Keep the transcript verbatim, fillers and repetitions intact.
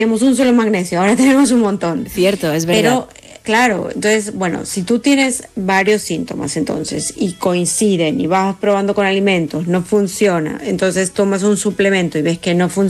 teníamos un solo magnesio, ahora tenemos un montón. Cierto, es verdad. Pero, claro, entonces, bueno, si tú tienes varios síntomas entonces y coinciden y vas probando con alimentos, no funciona, entonces tomas un suplemento y ves que no funciona,